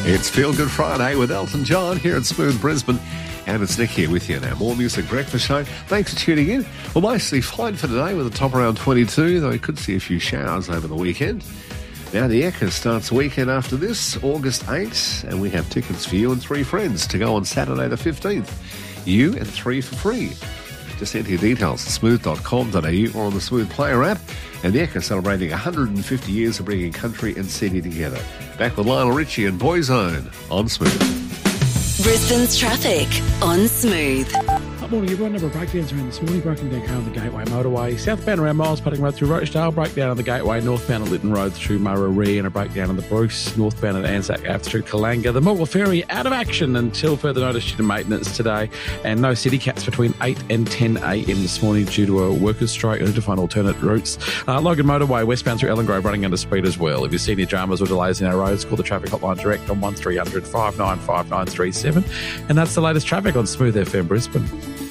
It's Feel Good Friday with Elton John here at Smooth Brisbane. And it's Nick here with you now. More Music Breakfast Show. Thanks for tuning in. Well, mostly fine for today with a top around 22, though we could see a few showers over the weekend. Now, the Ecker starts the weekend after this, August 8th, and we have tickets for you and 3 friends to go on Saturday the 15th. You and 3 for free. Just enter your details at smooth.com.au or on the Smooth Player app. And the Ecker celebrating 150 years of bringing country and city together. Back with Lionel Richie and Boyzone on Smooth. Brisbane's traffic on Smooth. Good morning, everyone. Number of breakdowns around this morning. Broken down car on the Gateway Motorway. Southbound around Miles Putting Road through Rochdale. Breakdown on the Gateway. Northbound at Lytton Road through Murray. And a breakdown on the Bruce. Northbound at Anzac Ave through Kalanga. The Morwell Ferry out of action until further notice due to maintenance today. And no city cats between 8 and 10 a.m. this morning due to a workers' strike. We'll need to find alternate routes. Logan Motorway westbound through Ellen Grove running under speed as well. If you see any dramas or delays in our roads, call the traffic hotline direct on 1300 595937. And that's the latest traffic on Smooth FM Brisbane.